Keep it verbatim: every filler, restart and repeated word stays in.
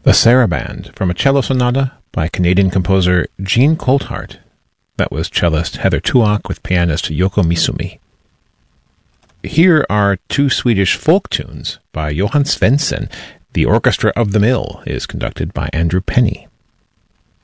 The Saraband, from a cello sonata by Canadian composer Jean Colthart. That was cellist Heather Tuak with pianist Yoko Misumi. Here are two Swedish folk tunes by Johan Svensson. The Orchestra of the Mill is conducted by Andrew Penny.